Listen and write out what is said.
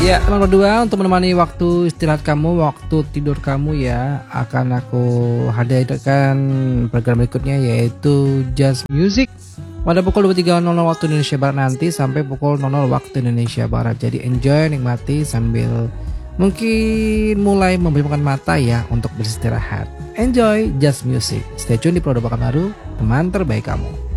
Ya, teman berdua, untuk menemani waktu istirahat kamu, waktu tidur kamu ya, akan aku hadirkan program berikutnya yaitu Just Music pada pukul 23.00 waktu Indonesia Barat nanti sampai pukul 00 waktu Indonesia Barat. Jadi enjoy, nikmati sambil mungkin mulai memejamkan mata ya untuk beristirahat. Enjoy Just Music. Stay tune di Produk Baru, teman terbaik kamu.